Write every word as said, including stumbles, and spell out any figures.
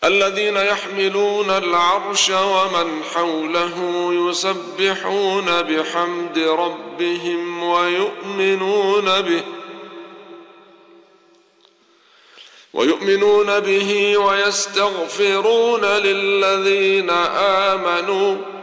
الذين يحملون العرش ومن حوله يسبحون بحمد ربهم ويؤمنون به ويؤمنون به ويستغفرون للذين آمنوا